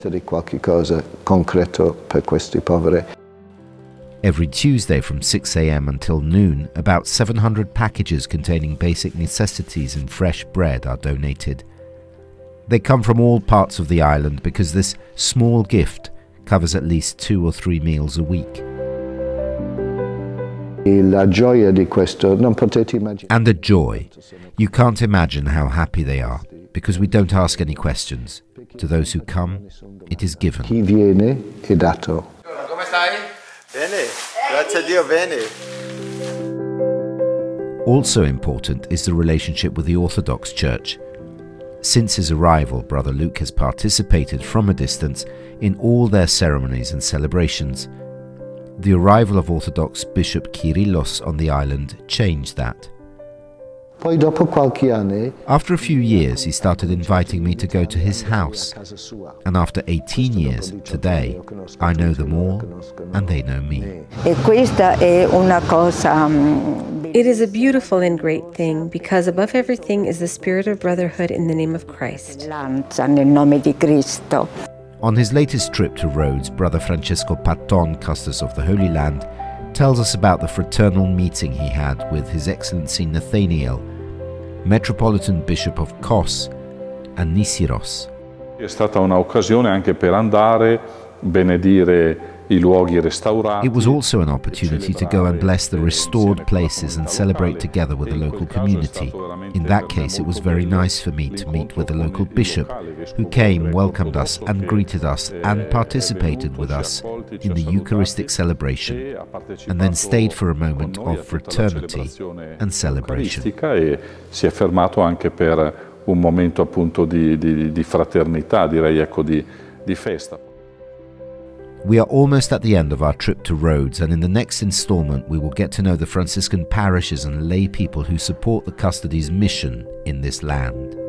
Every Tuesday from 6 a.m. until noon, about 700 packages containing basic necessities and fresh bread are donated. They come from all parts of the island because this small gift covers at least 2 or 3 meals a week. And the joy. You can't imagine how happy they are, because we don't ask any questions. To those who come, it is given. Chi viene è dato. Come stai? Bene, grazie a Dio, bene. Also important is the relationship with the Orthodox Church. Since his arrival, Brother Luke has participated from a distance in all their ceremonies and celebrations. The arrival of Orthodox Bishop Kyrillos on the island changed that. After a few years, he started inviting me to go to his house. And after 18 years, today, I know them all and they know me. It is a beautiful and great thing, because above everything is the spirit of brotherhood in the name of Christ. On his latest trip to Rhodes, Brother Francesco Patton, Custos of the Holy Land, tells us about the fraternal meeting he had with His Excellency Nathaniel, Metropolitan Bishop of Kos and Nisiros. È stata un'occasione anche per andare, benedire I luoghi restaurati. It was also an opportunity to go and bless the restored places and celebrate together with the local community. In that case, it was very nice for me to meet with the local bishop, who came, welcomed us and greeted us and participated with us in the Eucharistic celebration, and then stayed for a moment of fraternity and celebration. E si è fermato anche per un momento appunto di fraternità, direi, ecco, di festa. We are almost at the end of our trip to Rhodes, and in the next installment we will get to know the Franciscan parishes and lay people who support the Custody's mission in this land.